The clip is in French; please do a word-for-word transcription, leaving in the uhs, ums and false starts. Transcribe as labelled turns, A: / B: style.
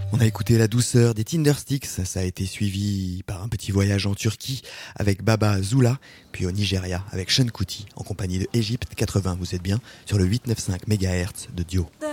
A: On a écouté la douceur des Tindersticks, ça a été suivi par un petit voyage en Turquie avec Baba Zula, puis au Nigeria avec Sean Kuti en compagnie de Egypte quatre-vingts. Vous êtes bien sur le huit cent quatre-vingt-quinze mégahertz de Dio.